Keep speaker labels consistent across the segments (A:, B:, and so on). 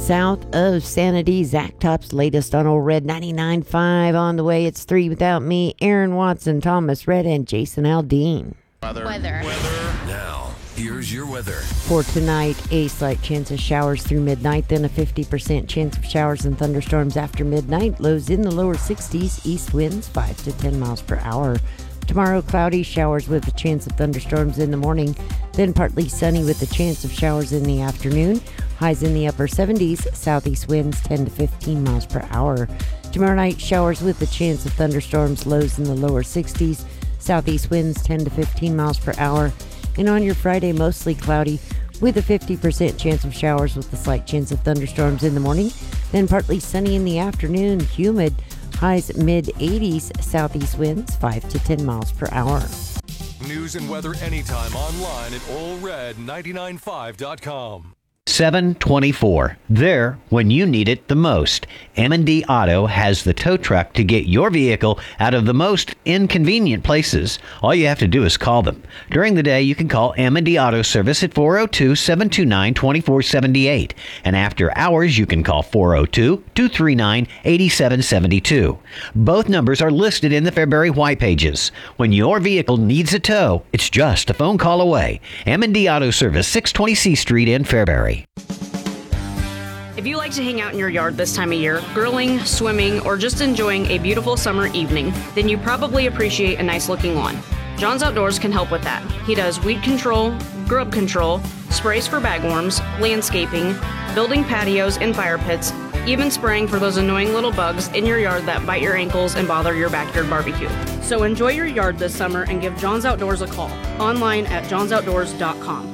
A: south of Sanity. Zach Top's latest on Old Red 99.5 on the way. It's 3 without me, Aaron Watson, Thomas Red, and Jason Aldean.
B: Weather.
C: Now, here's your weather.
A: For tonight, a slight chance of showers through midnight, then a 50% chance of showers and thunderstorms after midnight. Lows in the lower 60s, east winds 5 to 10 miles per hour. Tomorrow, cloudy, showers with a chance of thunderstorms in the morning, then partly sunny with a chance of showers in the afternoon. Highs in the upper 70s, southeast winds 10 to 15 miles per hour. Tomorrow night, showers with a chance of thunderstorms, lows in the lower 60s, southeast winds 10 to 15 miles per hour. And on your Friday, mostly cloudy with a 50% chance of showers with a slight chance of thunderstorms in the morning, then partly sunny in the afternoon, humid. Highs mid-80s, southeast winds 5 to 10 miles per hour.
C: News and weather anytime online at allred995.com.
D: 724. There when you need it the most. M&D Auto has the tow truck to get your vehicle out of the most inconvenient places. All you have to do is call them. During the day, you can call M&D Auto Service at 402-729-2478. And after hours, you can call 402-239-8772. Both numbers are listed in the Fairbury White Pages. When your vehicle needs a tow, it's just a phone call away. M&D Auto Service, 620 C Street in Fairbury.
E: If you like to hang out in your yard this time of year, grilling, swimming, or just enjoying a beautiful summer evening, then you probably appreciate a nice-looking lawn. John's Outdoors can help with that. He does weed control, grub control, sprays for bagworms, landscaping, building patios and fire pits, even spraying for those annoying little bugs in your yard that bite your ankles and bother your backyard barbecue. So enjoy your yard this summer and give John's Outdoors a call. Online at johnsoutdoors.com.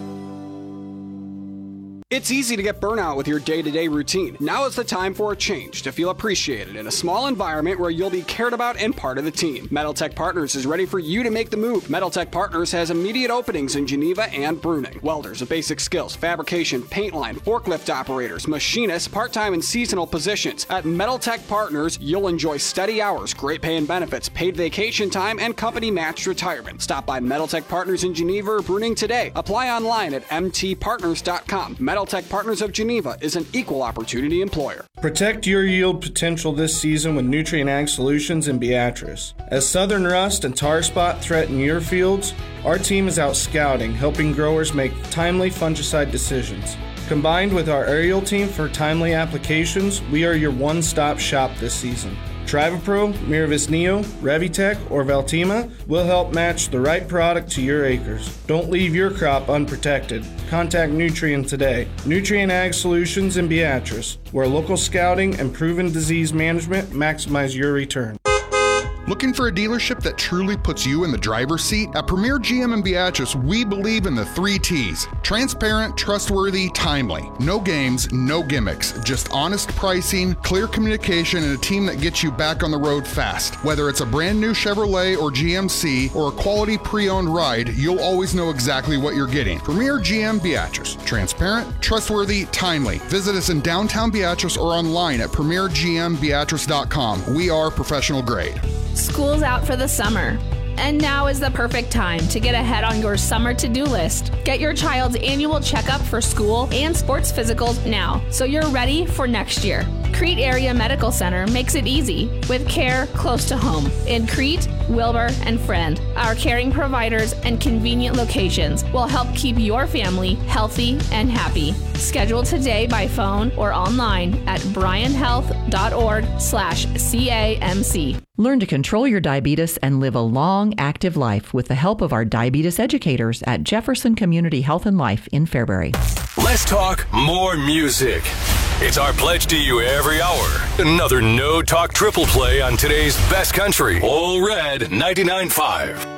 F: It's easy to get burnout with your day-to-day routine. Now is the time for a change to feel appreciated in a small environment where you'll be cared about and part of the team. Metal Tech Partners is ready for you to make the move. Metal Tech Partners has immediate openings in Geneva and Bruning. Welders of basic skills, fabrication, paint line, forklift operators, machinists, part-time and seasonal positions. At Metal Tech Partners, you'll enjoy steady hours, great pay and benefits, paid vacation time, and company-matched retirement. Stop by Metal Tech Partners in Geneva or Bruning today. Apply online at mtpartners.com. Metal Tech Partners of Geneva is an equal opportunity employer.
G: Protect your yield potential this season with Nutrien Ag Solutions in Beatrice. As southern rust and tar spot threaten your fields, our team is out scouting, helping growers make timely fungicide decisions. Combined with our aerial team for timely applications, we are your one-stop shop this season. Trivapro, Miravis Neo, Revitec, or Veltima will help match the right product to your acres. Don't leave your crop unprotected. Contact Nutrien today. Nutrien Ag Solutions in Beatrice, where local scouting and proven disease management maximize your return.
H: Looking for a dealership that truly puts you in the driver's seat? At Premier GM in Beatrice, we believe in the 3 T's. Transparent, trustworthy, timely. No games, no gimmicks. Just honest pricing, clear communication, and a team that gets you back on the road fast. Whether it's a brand new Chevrolet or GMC or a quality pre-owned ride, you'll always know exactly what you're getting. Premier GM Beatrice. Transparent, trustworthy, timely. Visit us in downtown Beatrice or online at premiergmbeatrice.com. We are professional grade.
B: School's out for the summer, and now is the perfect time to get ahead on your summer to-do list. Get your child's annual checkup for school and sports physicals now, so you're ready for next year. Crete Area Medical Center makes it easy, with care close to home. In Crete, Wilbur, and Friend, our caring providers and convenient locations will help keep your family healthy and happy. Schedule today by phone or online at bryanhealth.org/CAMC.
I: Learn to control your diabetes and live a long, active life with the help of our diabetes educators at Jefferson Community Health and Life in Fairbury.
C: Less talk, more music. It's our pledge to you every hour. Another no-talk triple play on today's best country. All Red 99.5.